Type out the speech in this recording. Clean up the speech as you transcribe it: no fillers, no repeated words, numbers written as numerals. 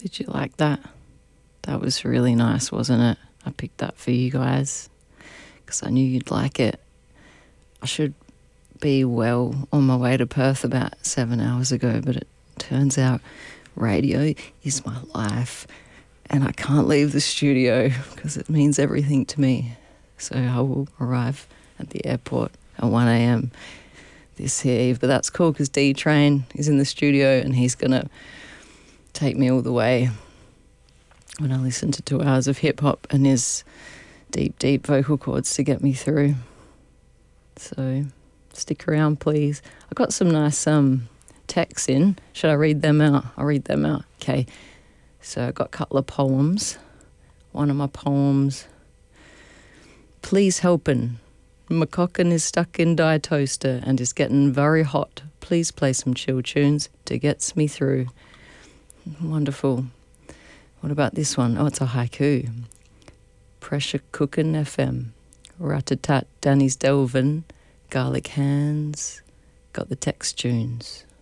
Did you like that? That was really nice, wasn't it? I picked that for you guys because I knew you'd like it. I should be well on my way to Perth about 7 hours ago, but it turns out radio is my life and I can't leave the studio because it means everything to me. So I will arrive at the airport at 1 a.m. this eve, but that's cool because D-Train is in the studio and he's going to take me all the way when I listen to 2 hours of hip-hop and his deep, deep vocal cords to get me through. So stick around, please. I got some nice texts in. Should I read them out? I'll read them out. Okay. So I got a couple of poems. One of my poems, please helpin'. My cockin is stuck in die toaster and is getting very hot. Please play some chill tunes to get me through. Wonderful. What about this one? Oh, it's a haiku. Pressure cookin' FM. Rat-a-tat, Danny's delvin'. Garlic hands. Got the text tunes.